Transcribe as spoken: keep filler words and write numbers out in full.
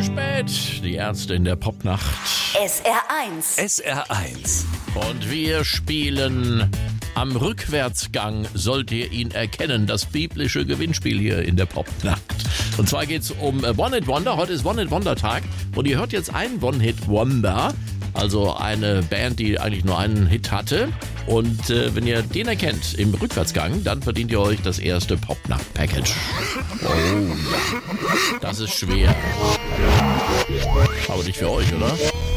zu spät. Die Ärzte in der Popnacht. S R eins. S R eins. Und wir spielen am Rückwärtsgang, sollt ihr ihn erkennen. Das biblische Gewinnspiel hier in der Popnacht. Und zwar geht's um One-Hit-Wonder. Heute ist One-Hit-Wonder-Tag. Und ihr hört jetzt einen One-Hit-Wonder. Also eine Band, die eigentlich nur einen Hit hatte. Und äh, wenn ihr den erkennt im Rückwärtsgang, dann verdient ihr euch das erste Popnacht-Package. Oh ja, das ist schwer. Aber nicht für euch, oder?